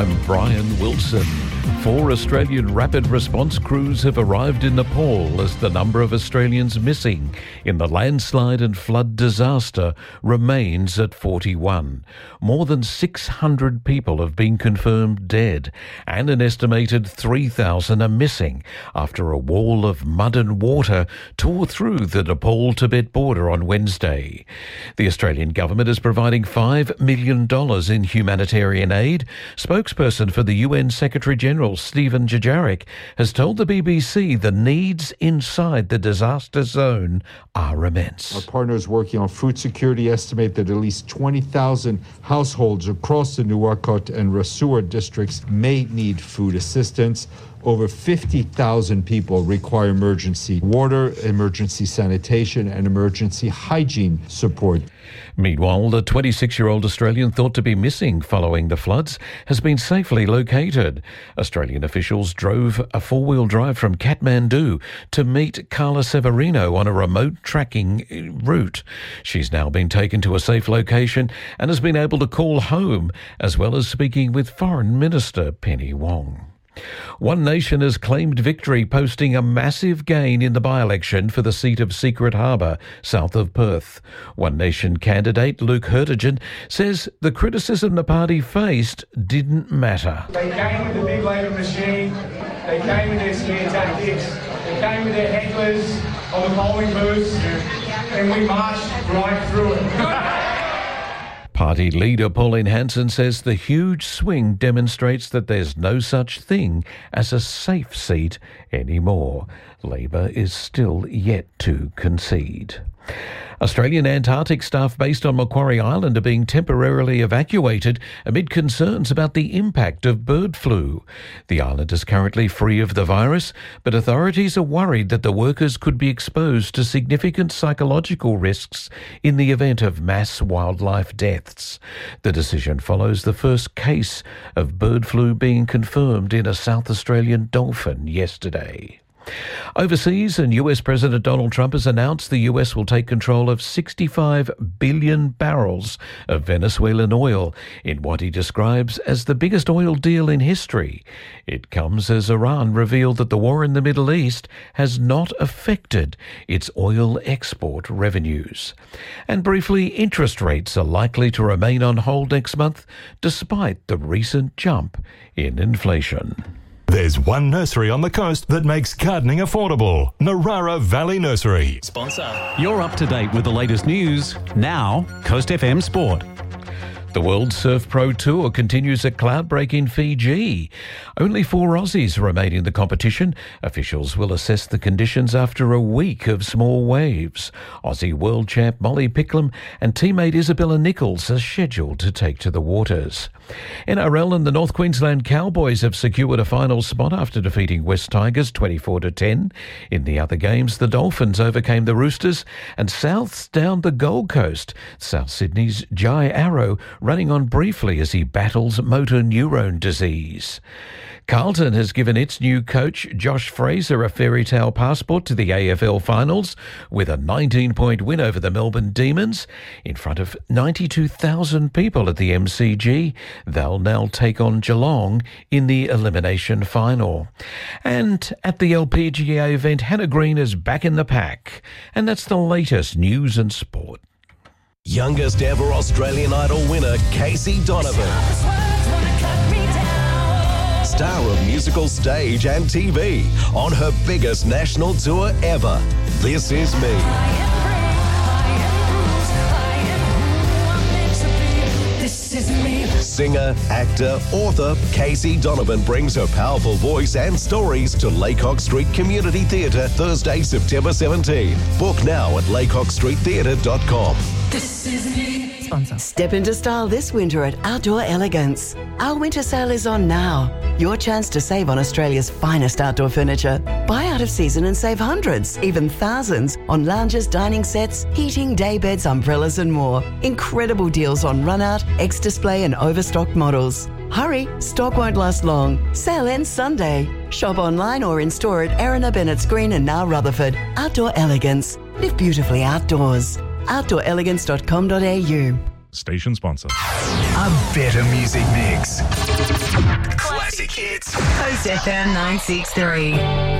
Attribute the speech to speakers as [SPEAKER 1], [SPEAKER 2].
[SPEAKER 1] I'm Brian Wilson. 4 Australian rapid response crews have arrived in Nepal as the number of Australians missing in the landslide and flood disaster remains at 41. More than 600 people have been confirmed dead, and an estimated 3,000 are missing after a wall of mud and water tore through the Nepal-Tibet border on Wednesday. The Australian government is providing $5 million in humanitarian aid. Spokesperson for the UN Secretary-General Stephen Dujarric has told the BBC the needs inside the disaster zone are immense.
[SPEAKER 2] Our partners working on food security estimate that at least 20,000 households across the Nuwakot and Rasuwa districts may need food assistance. Over 50,000 people require emergency water, emergency sanitation, and emergency hygiene support.
[SPEAKER 1] Meanwhile, the 26-year-old Australian thought to be missing following the floods has been safely located. Australian officials drove a 4-wheel drive from Kathmandu to meet Carla Severino on a remote tracking route. She's now been taken to a safe location and has been able to call home, as well as speaking with Foreign Minister Penny Wong. One Nation has claimed victory, posting a massive gain in the by-election for the seat of Secret Harbour, south of Perth. One Nation candidate Luke Hurtigan says the criticism the party faced didn't matter.
[SPEAKER 3] They came with the big labour machine, they came with their scare tactics, they came with their hecklers on the polling booths, and we marched right through it.
[SPEAKER 1] Party leader Pauline Hanson says the huge swing demonstrates that there's no such thing as a safe seat anymore. Labor is still yet to concede. Australian Antarctic staff based on Macquarie Island are being temporarily evacuated amid concerns about the impact of bird flu. The island is currently free of the virus, but authorities are worried that the workers could be exposed to significant psychological risks in the event of mass wildlife deaths. The decision follows the first case of bird flu being confirmed in a South Australian dolphin yesterday. Overseas, and US President Donald Trump has announced the US will take control of 65 billion barrels of Venezuelan oil in what he describes as the biggest oil deal in history. It comes as Iran revealed that the war in the Middle East has not affected its oil export revenues. And briefly, interest rates are likely to remain on hold next month despite the recent jump in inflation.
[SPEAKER 4] There's one nursery on the coast that makes gardening affordable. Narara Valley Nursery.
[SPEAKER 5] Sponsor. You're up to date with the latest news. Now, Coast FM Sport.
[SPEAKER 1] The World Surf Pro Tour continues at Cloudbreak in Fiji. Only 4 Aussies remain in the competition. Officials will assess the conditions after a week of small waves. Aussie world champ Molly Picklum and teammate Isabella Nichols are scheduled to take to the waters. NRL and the North Queensland Cowboys have secured a final spot after defeating West Tigers 24-10. In the other games, the Dolphins overcame the Roosters and Souths downed the Gold Coast. South Sydney's Jai Arrow running on briefly as he battles motor neurone disease. Carlton has given its new coach, Josh Fraser, a fairy tale passport to the AFL finals with a 19-point win over the Melbourne Demons. In front of 92,000 people at the MCG, they'll now take on Geelong in the elimination final. And at the LPGA event, Hannah Green is back in the pack. And that's the latest news and sport.
[SPEAKER 6] Youngest ever Australian Idol winner, Casey Donovan. Star of musical stage and TV on her biggest national tour ever. This Is Me. Singer, actor, author, Casey Donovan brings her powerful voice and stories to Laycock Street Community Theatre Thursday, September 17. Book now at laycockstreettheatre.com.
[SPEAKER 7] This is me. Sponsor. Step into style this winter at Outdoor Elegance. Our winter sale is on now. Your chance to save on Australia's finest outdoor furniture. Buy out of season and save hundreds, even thousands, on lounges, dining sets, heating, daybeds, umbrellas and more. Incredible deals on run-out, ex-display and overstocked models. Hurry, stock won't last long. Sale ends Sunday. Shop online or in-store at Erina Bennett's Green and now Rutherford. Outdoor Elegance. Live beautifully outdoors. OutdoorElegance.com.au.
[SPEAKER 8] station sponsor.
[SPEAKER 9] A better music mix. Classic hits.
[SPEAKER 10] Coast FM 963.